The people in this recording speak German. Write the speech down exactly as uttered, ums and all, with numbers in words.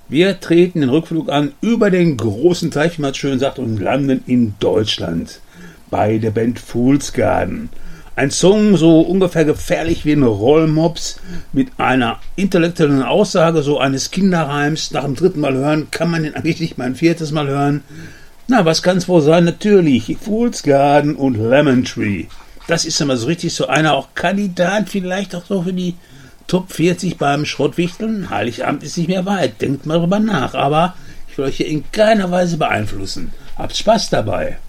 Wir treten den Rückflug an über den großen Teich, wie man schön sagt, und landen in Deutschland bei der Band Fool's Garden. Ein Song so ungefähr gefährlich wie ein Rollmops mit einer intellektuellen Aussage, so eines Kinderreims. Nach dem dritten Mal hören kann man den eigentlich nicht mal ein viertes Mal hören. Na, was kann es wohl sein? Natürlich Fool's Garden und Lemon Tree. Das ist immer so richtig so einer auch Kandidat, vielleicht auch so für die Top vierzig beim Schrottwichteln. Heiligabend ist nicht mehr weit, denkt mal drüber nach, aber ich will euch hier in keiner Weise beeinflussen. Habt Spaß dabei.